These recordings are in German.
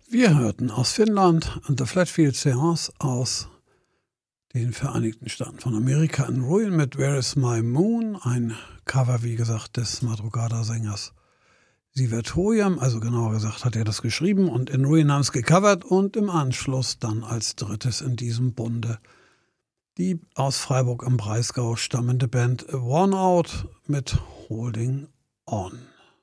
Wir hörten aus Finnland The Flatfield Seance aus den Vereinigten Staaten von Amerika in Ruin mit Where is My Moon, ein Cover, wie gesagt, des Madrugada-Sängers Sivert Hoyam, also genauer gesagt hat er das geschrieben und in Ruin haben es gecovert und im Anschluss dann als drittes in diesem Bunde die aus Freiburg im Breisgau stammende Band Worn Out mit Holding On.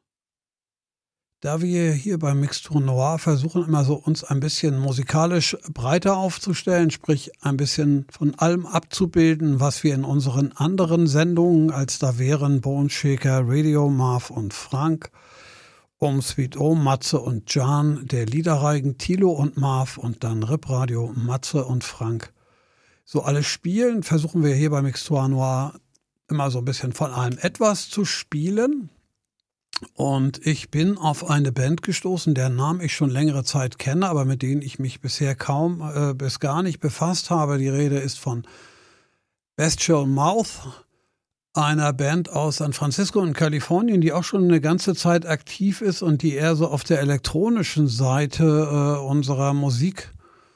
Da wir hier bei Mixtur Noir versuchen, immer so uns ein bisschen musikalisch breiter aufzustellen, sprich ein bisschen von allem abzubilden, was wir in unseren anderen Sendungen, als da wären Bone Shaker, Radio, Marv und Frank, Sweet Matze und Jan, der Liederreigen Thilo und Marv und dann Rip Radio, Matze und Frank. So alles spielen, versuchen wir hier bei Mixtur Noir immer so ein bisschen von allem etwas zu spielen. Und ich bin auf eine Band gestoßen, deren Namen ich schon längere Zeit kenne, aber mit denen ich mich bisher kaum bis gar nicht befasst habe. Die Rede ist von Bestial Mouth, einer Band aus San Francisco in Kalifornien, die auch schon eine ganze Zeit aktiv ist und die eher so auf der elektronischen Seite unserer Musik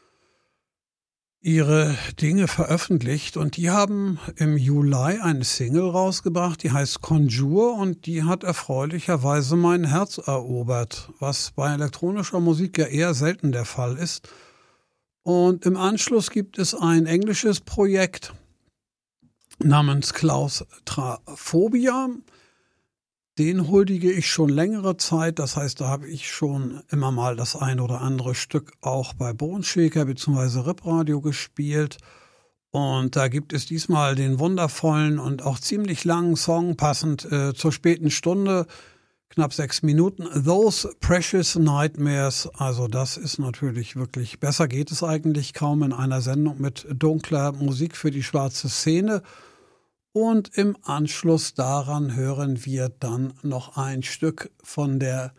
ihre Dinge veröffentlicht und die haben im Juli eine Single rausgebracht, die heißt Conjure und die hat erfreulicherweise mein Herz erobert, was bei elektronischer Musik ja eher selten der Fall ist. Und im Anschluss gibt es ein englisches Projekt namens Claustrophobia. Den huldige ich schon längere Zeit, das heißt, da habe ich schon immer mal das ein oder andere Stück auch bei Bone Shaker bzw. Rip Radio gespielt. Und da gibt es diesmal den wundervollen und auch ziemlich langen Song, passend zur späten Stunde, knapp 6 Minuten, Those Precious Nightmares. Also das ist natürlich wirklich, besser geht es eigentlich kaum in einer Sendung mit dunkler Musik für die schwarze Szene. Und im Anschluss daran hören wir dann noch ein Stück von der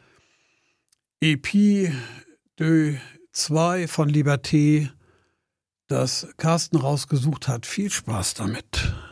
EP 2 von Liberté, das Carsten rausgesucht hat. Viel Spaß damit.